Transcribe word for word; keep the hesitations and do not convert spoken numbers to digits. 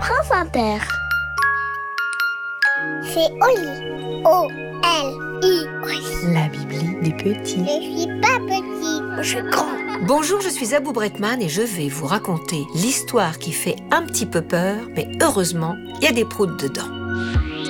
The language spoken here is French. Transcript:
France Inter. C'est Oli. O L I. La Bibli des petits. Je suis pas petit, je suis grand. Bonjour, je suis Abou Bretman et je vais vous raconter l'histoire qui fait un petit peu peur, mais heureusement, il y a des proutes dedans.